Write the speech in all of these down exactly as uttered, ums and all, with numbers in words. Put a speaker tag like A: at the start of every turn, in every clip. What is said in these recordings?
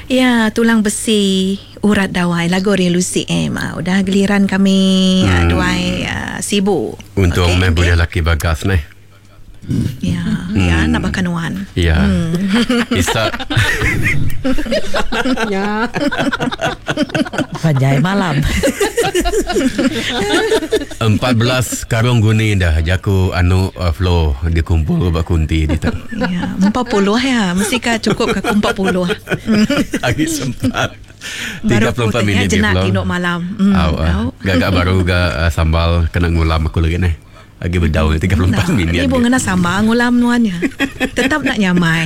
A: Ya, tulang besi urat dawai lagu Relusi M. Ah, udah giliran kami hmm. uh, duai uh, sibuk.
B: Untuk okay, main boleh laki bagas ni.
A: Ya,
B: hmm.
A: ya nak bakanuan.
B: Ya. Hmm. Isa.
C: Ya.
D: Panjai malam.
B: empat belas karung guni dah jaku anu uh, flow dikumpul bak kunti di tak.
A: Ya, empat puluh ya. Mesti kah cukup ke empat puluh.
B: Lagi sempat. tiga puluh empat minit di flow.
A: Jenak tinuk malam. Hmm,
B: Aw, uh, gagak baru ga uh, sambal kena ngulam aku lagi ni. Lagi berdaun tiga puluh empat minit.
A: Ibu ngena sambal ngulam nuannya. Tetap nak nyamai.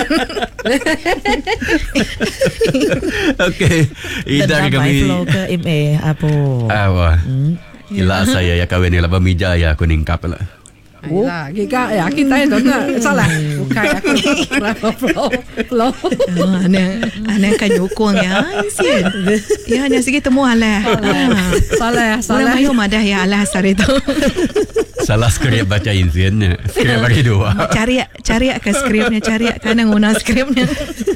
B: Okey. Ida kami
D: flow ke M A apa?
B: Awak. Hmm. Ila saya ya kawin ni lah pemija ya aku ningkap lah.
C: Oh, kita ya kita itu nak salah. Bukan aku flow flow.
A: Ana ana kan nyukung ya. Sian. Ya hanya sikit temu alah.
C: Salah,
A: Salah
C: salah.
A: mayu madah ya alah sari tu.
B: Salah skrip baca insian. Skrip bagi dua.
A: Cari cari ke skripnya, cari kan nguna skripnya.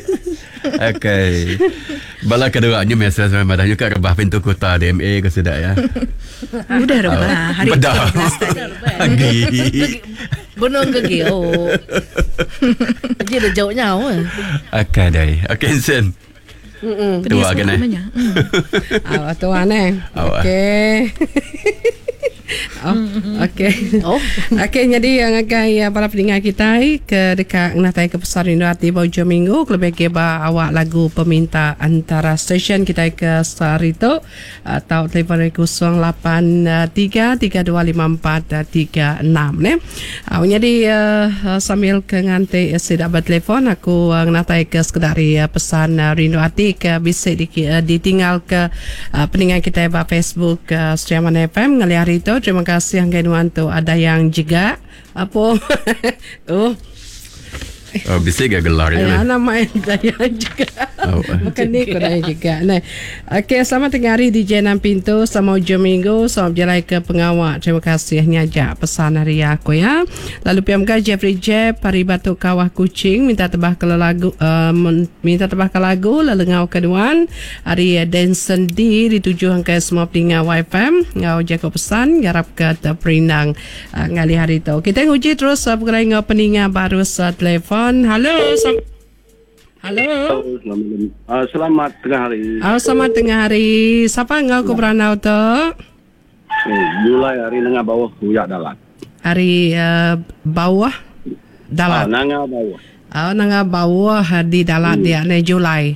B: Okey. Bala keduanya mesej sama madahnya ke rebah pintu kota D M A ke sudah ya.
A: Udah rebah hari
B: tiga belas tadi.
D: Benong ke geo. Jadi dah jauh nyawa.
B: Okey dai. Okey Sen.
C: Hmm.
B: Tua kan eh.
C: Awak tua ni. Okey. Oh, okey. Oh, okey. Jadi yang akan ya, para pendengar kita ke dekat natai ke Pesar Rindu Hati Bojo Minggu lebih ke ba awak lagu peminta antara stesen kita ke Sarito atau telefon kosong lapan tiga tiga dua lima empat tiga enam ne. Uh, jadi uh, sambil ke nganti uh, sedak bertelefon aku uh, natai ke sekedari uh, pesan uh, Rindu Hati ke bisa di, uh, ditinggal ke uh, pendengar kita ba Facebook uh, Streaman F M ngali hari itu. Terima kasih yang kenuan tu ada yang juga apa oh
B: Oh, bisa gak gelar ya?
C: Ya, nama yang juga.
B: Oh,
C: bukan ni kau yang juga. Nah, okey, selamat tengah hari D J enam Pintu, selamat hujung minggu, selamat berjalan ke pengawak. Terima kasih nyajak pesan hari aku ya. Lalu P M K Jeffrey Jeb, Pari Batu Kawah Kucing, minta tebah ke lagu, uh, minta tebah ke lagu, lalu ngau keduan. Hari Denson D dituju ke semua pendengar Y F M, ngau jaga pesan, garap ke terperindang uh, ngali hari tu. Kita nguji terus uh, bergerak ngau pendengar baru uh, telefon. Halo, sam- halo.
E: Selamat, uh, selamat tengah hari.
C: Oh, selamat tengah hari. Siapa engkau ke beranau tu?
E: Eh, Julai hari nengah bawah huyak dalat.
C: Hari uh, bawah dalat.
E: Ah, nengah bawah.
C: Oh, nengah bawah di dalat hmm. dia ni Julai.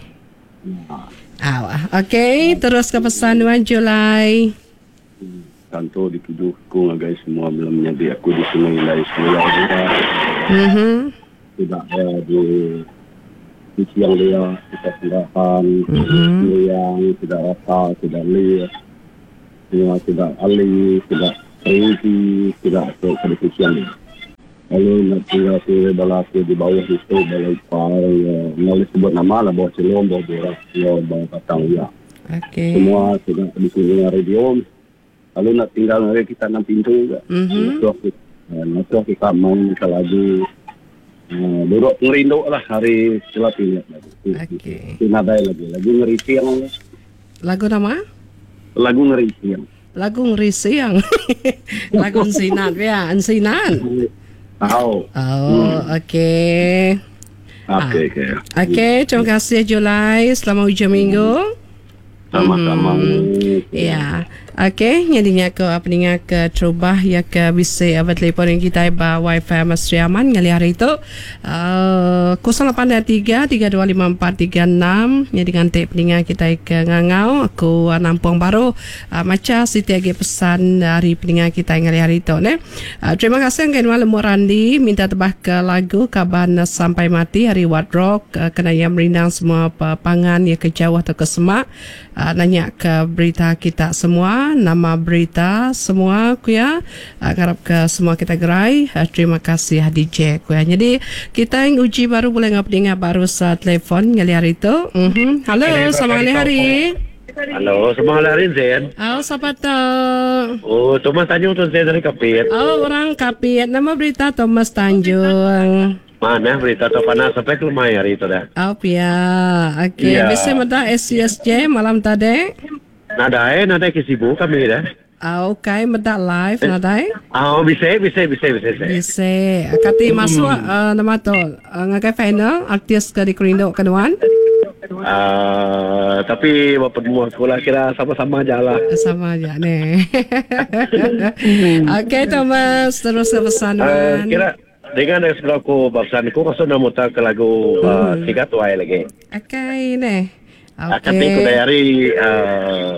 C: Ah, oh, okey. Terus ke pesan Wan Julai.
E: Kantor dituduh ku guys semua belum menjadi aku di sini dari sekolah juga.
C: Mhm.
E: Tidak ada di di siang dia kita tindakan
C: mm-hmm.
E: yang tidak rata, tidak lihat, tidak tidak alih, tidak rinci, tidak ke kedisian dia. Lalu nak tinggal di bawah di bawah itu bawah par, nak sebut nama lah bawah celom, bawah beras, bawah batang ya.
C: Okey.
E: Semua sudah di sini radio. Lalu nak tinggal hari kita enam pintu juga.
C: Mhm.
E: Nanti kita main ke lagu. Uh, duduk ngerindu lah hari setelah pilih lagi.
C: Okey.
E: Tinadai lagi. Lagu ngeri siang.
C: Lagu nama?
E: Lagu ngeri siang.
C: Lagu ngeri siang. Lagu sinat ya, sinat.
E: Tahu.
C: Oh,
E: hmm.
C: okey.
E: Okey, okey.
C: Okey, terima kasih Julai. Selamat hujung minggu.
E: Sama-sama.
C: Hmm. Ya. Okey, nyadinya ke apa ni ke terubah ya ke bisa apa telefon yang kita ba wifi Mas Riaman ngali hari itu uh, kosong lapan tiga tiga dua lima empat tiga enam nyadi ganti peningan kita ke ngangau aku uh, Nampung Baru uh, maca Siti agi pesan dari peningan kita ngali hari itu ne. Uh, terima kasih yang kenal Lemur Randi minta tebah ke lagu Kaban Sampai Mati hari Wadrock uh, kena yang merindang semua pangan ya ke jauh atau ke semak uh, nanya ke berita kita semua nama berita semua kuya harap ke semua kita gerai uh, terima kasih D J kuya. Jadi kita yang uji baru boleh ngap dengar baru sa telefon ngali hari itu. Mhm. Halo, selamat hari.
E: Halo, selamat hari Zen.
C: Oh, siapa tu?
E: Oh, Thomas Tanjung tu Zen dari Kapit.
C: Oh, orang Kapit. Nama berita Thomas Tanjung.
E: Mana berita tu panas sampai ke lumai hari itu dah.
C: Oh pia. Okey,
E: Ya.
C: bisa meda S C S J malam tadi.
E: Nada eh, nada kesibu kami dah.
C: Ah, okay, meda live nadai.
E: Ah, bisa, bisa, bisa, bisa. bisa.
C: Bisa. Kati masuk uh, nama tu uh, ngakai final artis ke di Kerindo keduan.
E: Ah, tapi bapa semua sekolah kira sama-sama aja lah.
C: Sama aja nih. Okey Thomas, terus ke
E: Ah,
C: pesanan.
E: kira dengan yang sebelah aku babsan aku kasih nama tak ke lagu ah, tiga tuai lagi.
C: Okey nih.
E: Ah, tapi aku
C: Okey.
E: dari ah,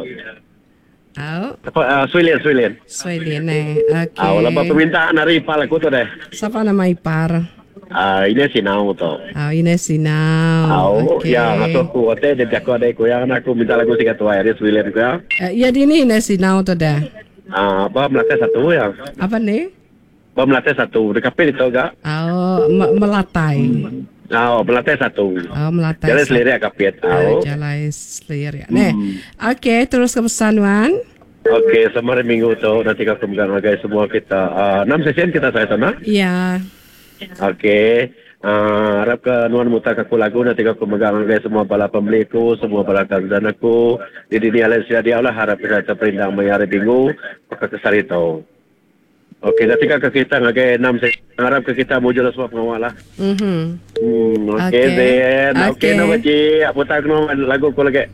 C: Oh,
E: apa ah, Suilin, Suilin.
C: Sweden nih. Okey.
E: Ah, wala pa permintaan dari ipal aku tu deh.
C: Siapa nama ipar?
E: Ah, ini si Nau tu.
C: Oh, Ines Sinau.
E: Ah,
C: Okey.
E: ya, ngatur aku hotel dia aku ada aku yang aku minta lagu tiga tuai dari Suilin aku ya.
C: Uh, ya di ni Ines Sinau tu dah.
E: Ah, apa melatih satu ya.
C: Apa nih?
E: Apa melatih satu. Dekat pil itu enggak?
C: Oh, me- melatai.
E: Ah, oh, melatih satu.
C: Oh, melatai.
E: Jalan selirik kapit.
C: Ah,
E: Ah, oh.
C: Jalan selirik. Nih. Okey, terus ke pesanuan.
E: Okey, sama hari minggu tu nanti kau kemudian guys semua kita uh, enam sesi kita saya sana.
C: Ya.
E: Okey. Uh, harap ke nuan mutak aku lagu nanti kau kemudian guys semua bala pembeliku, semua bala kawan aku. Di dunia Malaysia dia lah harap kita terperindang hari minggu pakai kesari tu. Okey, nanti kau kita ngagai enam sesi. Harap ke kita muncul semua pengawal lah.
C: Mhm.
E: Hmm, okey
C: Okey.
E: then. Okey,
C: Okey.
E: nama cik. Apa tak nama lagu aku lagi.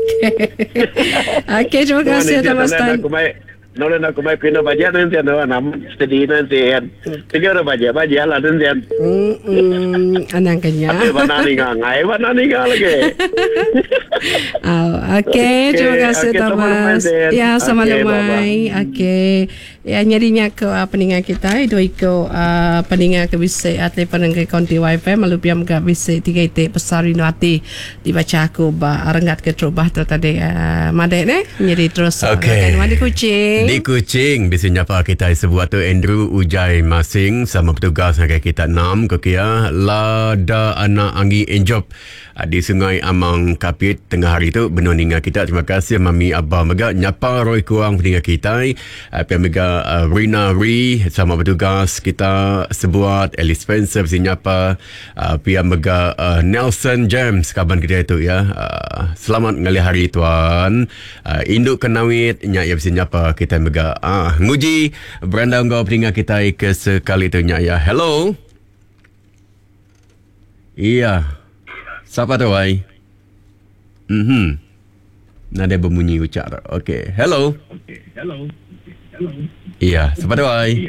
C: Okey, terima kasih Thomas Tan.
E: Aku mai, nolen aku mai pino baja nanti ano nam steady nanti kan. Tiga orang baja baja lah nanti kan.
C: Hmm, anang kanya.
E: Tapi mana ni ngang, ngai mana ni ngang lagi.
C: Oh, okey, terima kasih
E: okey, sama
C: Thomas.
E: lemai, Zen.
C: Ya, sama
E: Okey,
C: lemai. Okey. Ya, nyarinya ke uh, peningan kita, itu iko uh, peningan ke bisa atau penengah konti wifi malu biam ke bisa tiga itu besar hati dibaca aku ba rengat ke terubah tu tadi uh, madai ne nyari terus.
B: Okey.
C: Kan di kucing.
B: Di Kuching, biasanya apa kita sebuah tu Andrew Ujai Masing sama petugas yang kita enam ke kia lada anak anggi enjop di Sungai Amang Kapit tengah hari tu benoninga kita. Terima kasih Mami Abah Mega nyapa Roy Kuang peninga kita. Pihak Mega uh, Rina Ri sama petugas kita sebuat Ellie Spencer biasanya apa uh, pihak Mega uh, Nelson James kaban kita itu ya. Uh, selamat ngali hari tuan. Uh, Induk Kenawit nya ya biasanya apa kita Mega ah nguji beranda engkau peninga kita ke sekali tu nya ya. Hello. Iya. Siapa tu ai? Mhm. Nada berbunyi ucap. Okey. Hello.
E: Okey, hello.
B: Iya, siapa tu ai?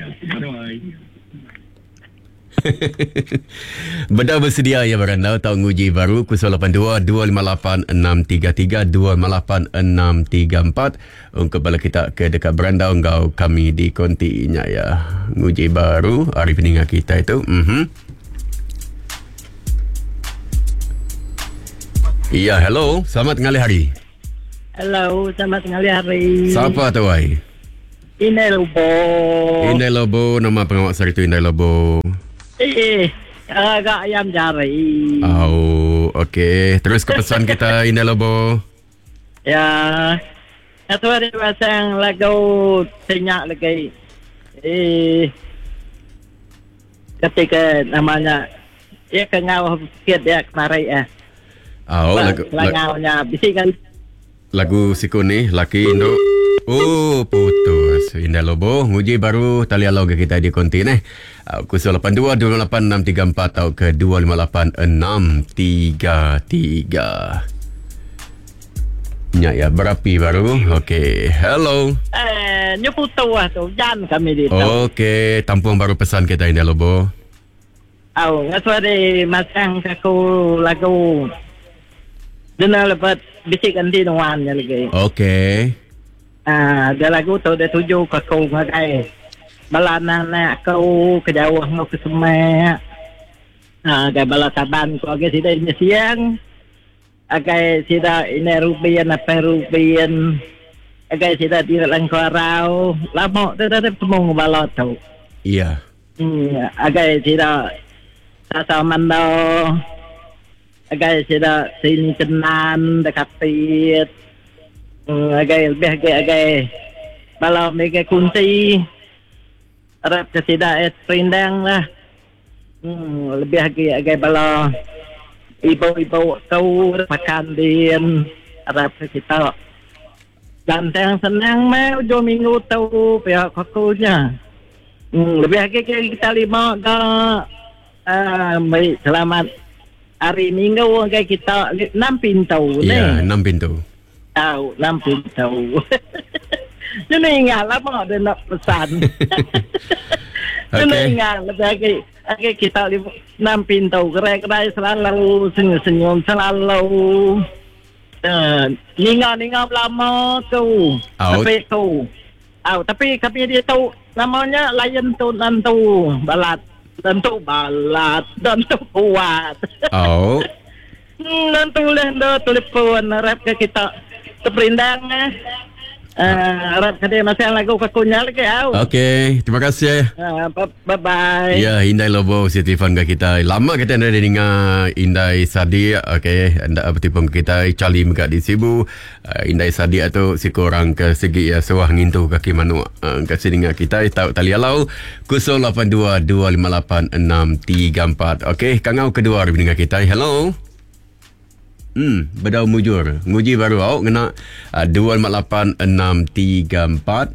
B: Benda bersedia ya beranda tahun uji baru kosong lapan dua dua lima lapan enam tiga tiga dua lima lapan enam tiga empat untuk bala kita ke dekat beranda engkau kami di kontinya ya. Uji baru hari peningat kita itu. Mhm. Iya, hello. Selamat tengah hari.
F: Hello, selamat tengah hari.
B: Siapa tu ai?
F: Inai Lobo.
B: Indai Lobo, nama pengawak sari tu Indai Lobo.
F: Eh, agak ayam jari.
B: Oh, okey. Terus ke pesan kita Indai Lobo.
F: Ya, itu ada pasang lagu senyak lagi. Eh, ketika namanya, ya kengau sikit ya kemarin ya.
B: Oh, lagu, lagu,
F: Langaunya bisikan.
B: lagu siku ni, laki Indo. Oh, putus. Indah Lobo, nguji baru tali alau ke kita di konti ni. Uh, kosong lapan dua dua lapan enam tiga empat atau ke dua lima lapan enam tiga tiga. Nya ya, berapi baru. Okey, hello.
F: Eh, nyepu tua tu, jangan kami di tu.
B: Okey, tampung baru pesan kita Indah Lobo.
F: Oh, ngasu ada masang kaku lagu. Dena lepas bisik ganti nuannya lagi.
B: Okey.
F: Ah, ada lagu tu dia tuju ke kau ngagai. Balana nak kau ke jauh ngau ke semak. Ah, gai bala taban kau agak sida ini siang. Agai sida ini rubian apa rubian. Agai sida tidak langkau rau. Lama tu dah semua bala tu.
B: Iya.
F: Hmm, agai sida sasa mando. Agai sida sini tenan dekat pit. Hmm, agai lebih agai agai balau mega kunci. Arab ke sida es perindang lah. Hmm, lebih lagi agak bala ibu-ibu kau makan din Arab kita. Dan yang senang mah ujung minggu tahu pihak kakunya. Hmm, lebih lagi kita lima ke uh, baik selamat hari minggu agak kita enam pintu
B: Ya,
F: ni.
B: enam pintu.
F: Tahu enam pintu. Jadi ingat lama ada nak pesan. Jadi
B: Okey.
F: ingat lebih lagi lagi kita enam pintu gerai-gerai selalu senyum-senyum selalu. Uh, ninga-ninga lama tu.
B: Out.
F: Tapi tu. Oh, tapi kami dia tahu namanya lain tu dan tu balat dan tu balat dan tu kuat.
B: Oh.
F: Hmm, dan tu lah dah telefon harap ke kita terperindang eh. Uh, harap ke dia masih lagu kakunya lagi au.
B: Okey, terima kasih.
F: Uh, bye bye.
B: Ya, Indai Lobo si telefon ke kita. Lama kita ada dengar Indai Sadi. Okey, anda bertelefon ke kita. Cali muka di Sibu. Uh, Indai Sadi tu si korang ke segi ya sewah ngintu kaki manu. Uh, kasih dengar kita. Tahu tali alau. kosong lapan dua dua lima lapan enam tiga empat. Okey, kangau kedua hari dengar kita. Hello. Hmm, bedau mujur. Nguji baru awak kena uh, dua lima lapan enam tiga empat.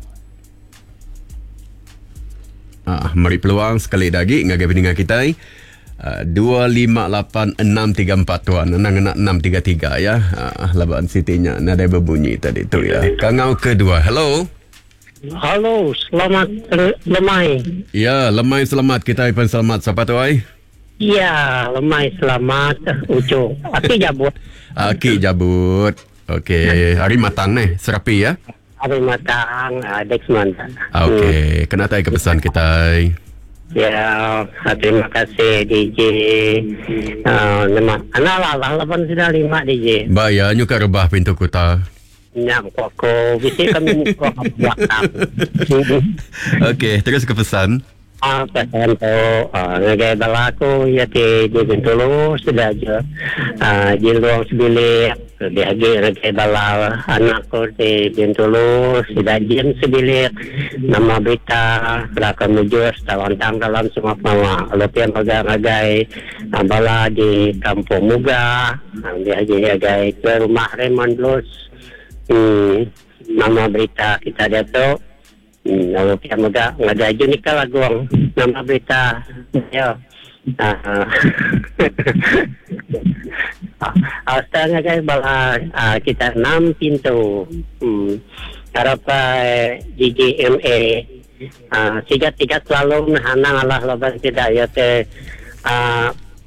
B: Ah, mari peluang sekali lagi ngagai pendengar kita. Uh, dua lima lapan enam tiga empat tuan. Nang nak enam tiga tiga ya. Ah, laban sitinya nada berbunyi tadi tu ya. Kangau kedua. Hello.
G: Halo, selamat uh, lemai.
B: Ya, lemai selamat kita ipan selamat siapa tu ai?
G: Ya, lemai selamat. Ucu. Aki jabut.
B: Aki jabut. Okey, hari matang ni, serapi ya.
G: Hari matang, uh, Dex Manta.
B: Okey, kena tahu ke pesan kita.
G: Ya, terima kasih D J. Uh, nama, anak lah, lah, lapan sudah lima D J.
B: Bayar nyuka rebah pintu kota.
G: Nyam koko, bisa kami muka belakang.
B: Okey, terus ke pesan.
G: Ah, pesan tu, ah, ngagai balaku ya ti di Bintulu sudah je, ah, di luang sebilik, dia lagi ngagai bala anakku di Bintulu sudah jam sebilik, nama berita belakang mujur setawantang dalam semua pama, lepian bagai ngagai bala di Kampung Muga, dia lagi ngagai ke rumah Raymond Blues, hmm, nama berita kita dia tu. Hmm, lalu kita muda ngada unika laguang nama berita ya. Ah. Asalnya guys bala uh, kita enam pintu. Hmm. Harap D J M A uh, tiga tiga selalu hanang Allah laban tidak ya te uh,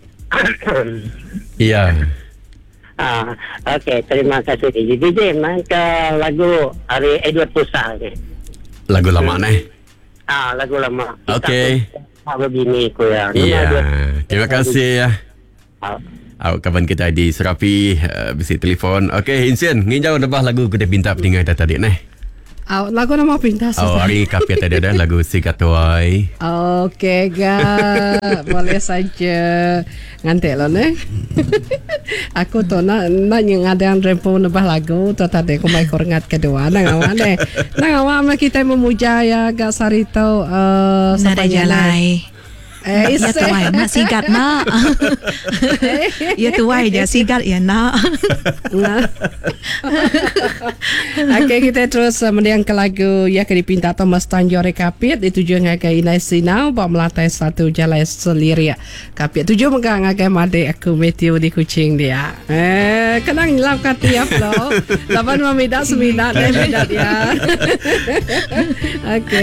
B: Iya.
G: Ah, okey, terima kasih D J. D J main ke lagu hari Edward Pusa ni.
B: Lagu lama ni.
G: Ah, lagu lama.
B: Okey.
G: Apa bini ku ya.
B: Ya. Terima kasih ya.
G: Ah.
B: Awak kawan kita di Serapi uh, bisi telefon. Okey, Insian, nginjau debah lagu kita pinta pendengar dah tadi ni.
C: Aw, lagu nama pintas.
B: Oh, hari kapiat ada dah lagu Sikatuai.
C: Okey, ga. Boleh saja. Ngantek lo ne. Aku tu nak nak yang ada yang rempu nebah lagu tu tadi aku mai korengat kedua. Nang awak ne. Nang awak mah kita memuja ya ga sarito uh,
A: Nada jalai.
C: Eh,
A: Ya tuai, mak sigat nak. Ya tuai dia sigat ya nak.
C: Nah. Okey, kita terus uh, mendiang ke lagu ya ke dipinta Thomas Tanjore Kapit dituju ngagai Inai Sinau bawa melatai satu jalai seliria Kapit tuju megang ngagai made aku Matthew di kucing dia. Eh, kenang nilap katiap lo. Lapan mamidak semidak dia midak dia. Okey.